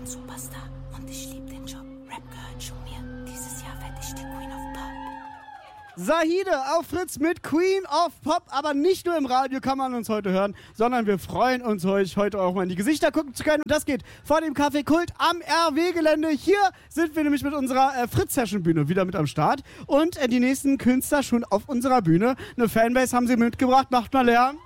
Superstar und ich lieb den Job. Rap gehört schon mir. Dieses Jahr werd ich die Queen of Pop. Zahide auf Fritz mit Queen of Pop, aber nicht nur im Radio kann man uns heute hören, sondern wir freuen uns, euch heute auch mal in die Gesichter gucken zu können. Und das geht vor dem Café Kult am RW-Gelände. Hier sind wir nämlich mit unserer Fritz-Session-Bühne wieder mit am Start. Und die nächsten Künstler schon auf unserer Bühne. Eine Fanbase haben sie mitgebracht, macht mal Lärm.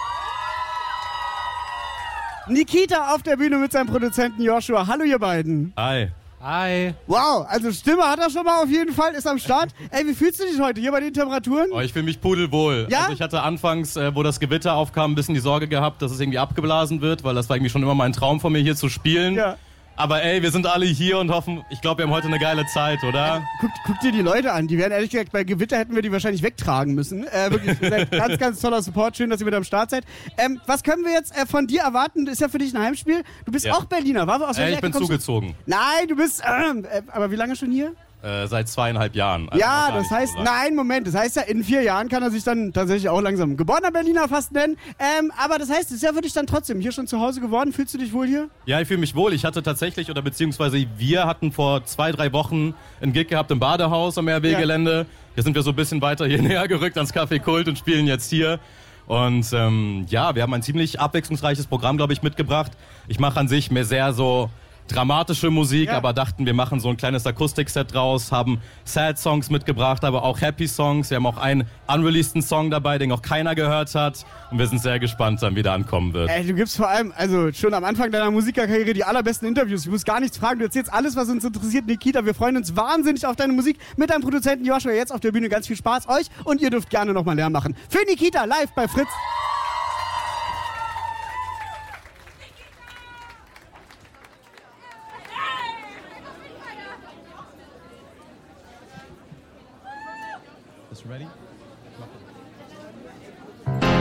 Nikita auf der Bühne mit seinem Produzenten Joshua. Hallo ihr beiden. Hi. Hi. Wow, also Stimme hat er schon mal auf jeden Fall, ist am Start. Ey, wie fühlst du dich heute hier bei den Temperaturen? Oh, ich fühle mich pudelwohl. Ja? Also ich hatte anfangs, wo das Gewitter aufkam, ein bisschen die Sorge gehabt, dass es irgendwie abgeblasen wird, weil das war irgendwie schon immer mein Traum von mir, hier zu spielen. Ja. Aber ey, wir sind alle hier und hoffen, ich glaube, wir haben heute eine geile Zeit, oder? Guck dir die Leute an, die wären ehrlich gesagt, bei Gewitter hätten wir die wahrscheinlich wegtragen müssen. Wirklich, ihr seid ganz, ganz toller Support, schön, dass ihr mit am Start seid. Was können wir jetzt von dir erwarten? Das ist ja für dich ein Heimspiel. Du bist auch Berliner, war? Aus welcher Ich bin Ecke kommst du? zugezogen. Nein, du bist, aber wie lange schon hier? Seit 2,5 Jahren. Also Ja, noch gar das nicht heißt, so lang. nein, Moment, das heißt ja, in 4 Jahren kann er sich dann tatsächlich auch langsam geborener Berliner fast nennen. Aber das heißt, es ist ja für dich dann trotzdem hier schon zu Hause geworden. Fühlst du dich wohl hier? Ja, ich fühle mich wohl. Ich hatte tatsächlich, oder beziehungsweise wir hatten vor 2-3 Wochen einen Gig gehabt im Badehaus am RW-Gelände. Hier sind wir so ein bisschen weiter hier näher gerückt ans Café Kult und spielen jetzt hier. Und ja, wir haben ein ziemlich abwechslungsreiches Programm, glaube ich, mitgebracht. Ich mache an sich mehr sehr so dramatische Musik, aber dachten, wir machen so ein kleines Akustikset draus, haben Sad-Songs mitgebracht, aber auch Happy-Songs. Wir haben auch einen unreleaseden Song dabei, den noch keiner gehört hat. Und wir sind sehr gespannt, wann wieder ankommen wird. Ey, du gibst vor allem, also schon am Anfang deiner Musikerkarriere die allerbesten Interviews. Ich muss gar nichts fragen, du erzählst alles, was uns interessiert. Nikita, wir freuen uns wahnsinnig auf deine Musik mit deinem Produzenten Joshua. Jetzt auf der Bühne ganz viel Spaß euch und ihr dürft gerne nochmal Lärm machen. Für Nikita live bei Fritz. Bist du ready?